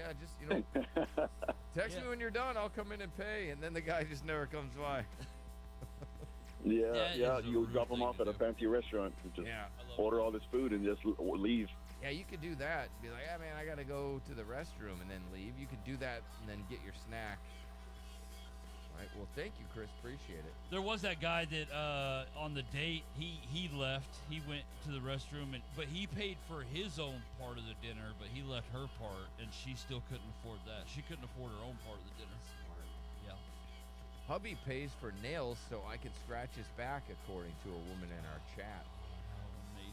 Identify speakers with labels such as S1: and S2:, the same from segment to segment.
S1: yeah, just text me when you're done. I'll come in and pay. And then the guy just never comes by.
S2: Yeah,
S3: That
S2: yeah.
S3: is a
S2: You
S3: rude
S2: drop them
S3: thing
S2: off
S3: to
S2: at a
S3: do.
S2: fancy restaurant and just
S1: Yeah.
S2: order all this food and just leave.
S1: Yeah, you could do that. Be like, yeah, man, I got to go to the restroom and then leave. You could do that and then get your snack. All right. Well, thank you, Chris. Appreciate it.
S3: There was that guy that on the date he left. He went to the restroom, but he paid for his own part of the dinner, but he left her part, and she still couldn't afford that. She couldn't afford her own part of the dinner.
S1: Smart.
S3: Yeah.
S1: Hubby pays for nails so I can scratch his back, according to a woman in our chat.
S3: How amazing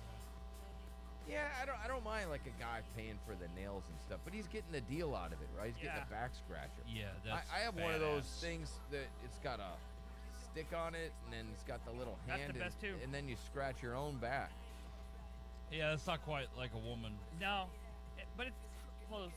S3: is
S1: Yeah, I don't mind like a guy paying for the nails and stuff, but he's getting the deal out of it, right? He's getting a back scratcher.
S3: that? Yeah, that's
S1: I have one of those
S3: badass.
S1: things that it's got a stick on it, and then it's got the little
S4: That's
S1: hand,
S4: the best, too.
S1: and then you scratch your own back.
S3: Yeah, that's not quite like a woman.
S4: No, but it's close.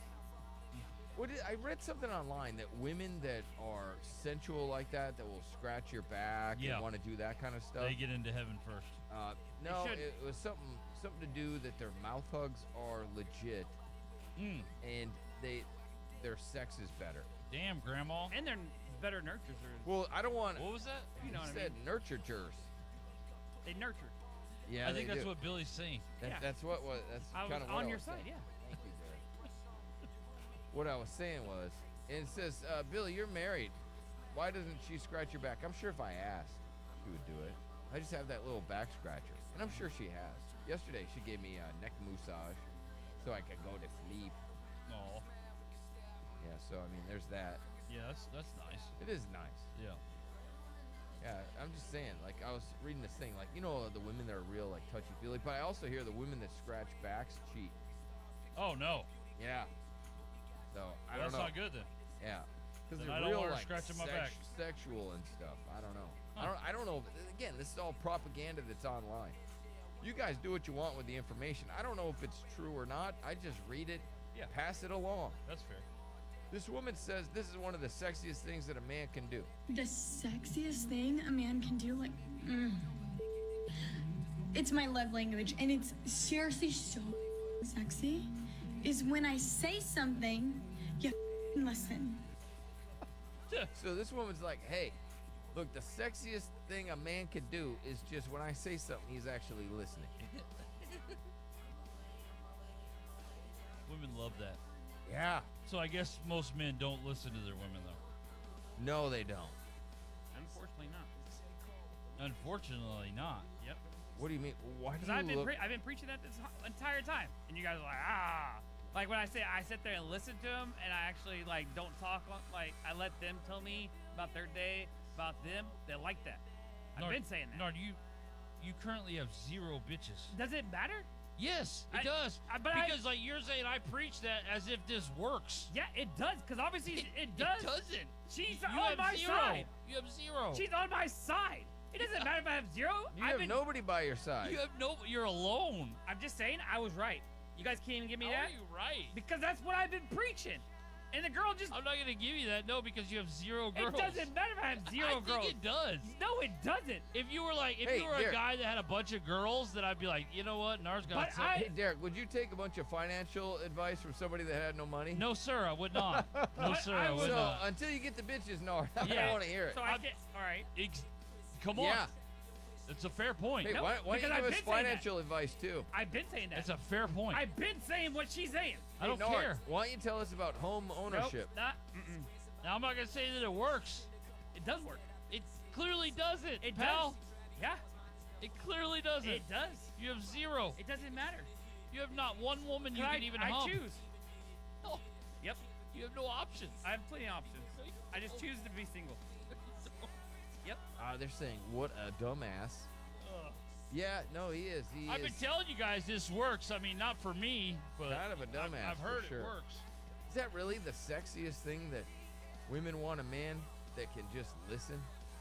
S1: I read something online that women that are sensual like that will scratch your back
S3: Yeah.
S1: and want to do that kind of stuff.
S3: They get into heaven first.
S1: No,
S4: should.
S1: it was something to do that their mouth hugs are legit, and their sex is better.
S3: Damn, Grandma.
S4: And they're better nurturers.
S1: Well, I don't want.
S3: What was that?
S4: You know
S1: he
S4: what I
S1: said
S4: mean.
S1: nurturers.
S4: They nurture.
S1: Yeah,
S3: I think
S1: they
S3: that's
S1: do.
S3: what Billy's saying.
S4: Yeah.
S1: That's what was. That's
S4: I was
S1: kind of
S4: on
S1: what I
S4: your
S1: was
S4: side,
S1: saying.
S4: yeah.
S1: Thank you, Derek. What I was saying was, and it says, Billy, you're married. Why doesn't she scratch your back? I'm sure if I asked, she would do it. I just have that little back scratcher, and I'm sure she has. Yesterday, she gave me a neck massage so I could go to sleep.
S3: Oh,
S1: Yeah, so I mean, there's that.
S3: yeah, that's nice.
S1: It is nice.
S3: Yeah.
S1: Yeah, I'm just saying, like, I was reading this thing, like, the women that are real, like, touchy-feely, but I also hear the women that scratch backs cheat.
S3: Oh no.
S1: Yeah. So, I
S3: Well,
S1: don't
S3: that's
S1: know.
S3: not good then.
S1: Yeah. Because
S3: Then
S1: they're
S3: I don't
S1: real,
S3: want her
S1: like,
S3: scratching my back.
S1: sexual and stuff. I don't know.
S3: Huh.
S1: I don't know. Again, this is all propaganda that's online. You guys do what you want with the information. I don't know if it's true or not. I just read it,
S3: Yeah.
S1: pass it along.
S3: That's fair.
S1: This woman says this is one of the sexiest things that a man can do.
S5: The sexiest thing a man can do, like, it's my love language, and it's seriously so sexy, is when I say something, you listen.
S1: So this woman's like, hey, look, the sexiest thing a man could do is just when I say something, he's actually listening.
S3: Women love that.
S1: Yeah.
S3: So I guess most men don't listen to their women though.
S1: No, they don't.
S4: Unfortunately not.
S3: Unfortunately not.
S4: Yep.
S1: What do you mean? Why do
S4: Because
S1: you
S4: I've been
S1: look?
S4: I've been preaching that this entire time, and you guys are like, ah. Like when I say I sit there and listen to them, and I actually like don't talk. Like I let them tell me about their day, about them. They like that. I've been saying that.
S3: Nard, you currently have 0 bitches.
S4: Does it matter?
S3: Yes, it
S4: I-
S3: does.
S4: but I-
S3: because like you're saying, I preach that as if this works.
S4: Yeah, it does. Because obviously it does.
S3: It doesn't.
S4: She's
S3: You
S4: on
S3: have
S4: my
S3: 0.
S4: side.
S3: You have 0.
S4: She's on my side. It doesn't matter if I have 0.
S1: You have nobody by your side.
S3: You have no. You're alone.
S4: I'm just saying I was right. You guys can't even give me
S3: How
S4: that
S3: are you right?
S4: because that's what I've been preaching. And the girl just.
S3: I'm not gonna give you that. No, because you have 0 girls.
S4: It doesn't matter if I have 0
S3: I
S4: girls.
S3: think it does.
S4: No, it doesn't.
S3: If you were like, if
S1: Hey,
S3: you were a
S1: Derek.
S3: guy that had a bunch of girls, then I'd be like, you know what, Nars got
S4: But
S3: some.
S1: Hey, Derek, would you take a bunch of financial advice from somebody that had no money?
S3: No, sir, I would not. No,
S4: But
S3: sir,
S4: I
S3: I would
S1: So
S3: not.
S1: until you get the bitches, no, I
S3: Yeah.
S1: don't want to hear it.
S4: So I can't. All right.
S3: Come on.
S1: Yeah.
S3: It's a fair point.
S1: Hey,
S4: No,
S1: why don't
S4: because
S1: you
S4: I've
S1: give us
S4: been saying that.
S1: financial advice too?
S4: I've been saying that.
S3: It's a fair point.
S4: I've been saying what she's saying.
S3: I don't
S1: Hey, Nard,
S3: care.
S1: Why don't you tell us about home ownership?
S4: Nope, not.
S3: Now I'm not gonna say that it works.
S4: It does work.
S3: It clearly doesn't.
S4: It
S3: pal.
S4: does. Yeah.
S3: It clearly doesn't.
S4: It does.
S3: You have 0.
S4: It doesn't matter.
S3: You have not one woman you
S4: I,
S3: can even
S4: I
S3: hump.
S4: choose.
S3: No,
S4: Yep.
S3: you have no options.
S4: I have plenty of options. I just choose to be single. Yep.
S1: They're saying, what a dumbass. Yeah, no, he is.
S3: I've been telling you guys this works. I mean, not for me, but
S1: Kind of a dumbass,
S3: I've heard
S1: for sure.
S3: it works.
S1: Is that really the sexiest thing that women want a man that can just listen?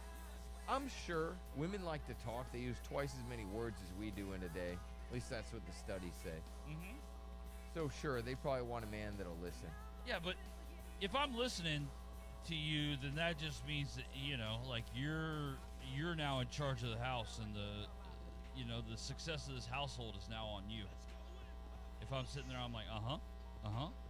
S1: I'm sure women like to talk. They use twice as many words as we do in a day. At least that's what the studies say.
S3: Mm-hmm.
S1: So sure, they probably want a man that'll listen.
S3: Yeah, but if I'm listening to you, then that just means that like you're now in charge of the house, and the success of this household is now on you. If I'm sitting there, I'm like, uh huh,